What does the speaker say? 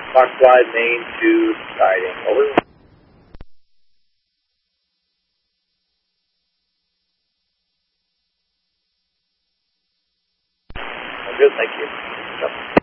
Foxfly main to siding. Over. Good, thank you. Yep.